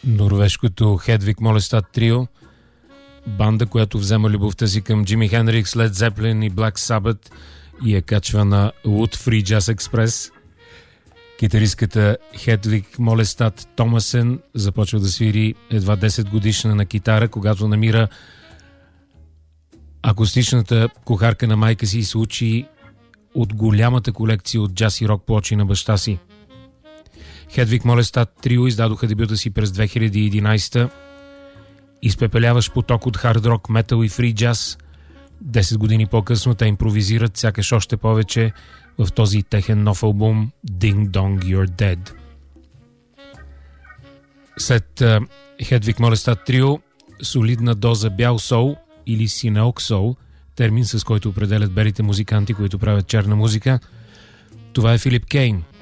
норвежкото Хедвиг Молестат трио, банда, която взема любовта си към Джими Хендрикс, Лед Зепелин и Black Sabbath и я качва на Wood Free Jazz Express. Китаристката Хедвиг Молестат Томасен започва да свири едва 10 годишна на китара, когато намира акустичната кухарка на майка си и се учи от голямата колекция от джаз и рок плочи на баща си. Хедвиг Молестат трио издадоха дебюта си през 2011. Изпепеляващ поток от хард рок, метал и фри джаз. 10 години по-късно те импровизират сякаш още повече в този техен нов албум Ding Dong You're Dead. След Хедвиг Молестат трио, солидна доза бял сол или синеок сол, термин с който определят белите музиканти, които правят черна музика. Това е Филип Кейн.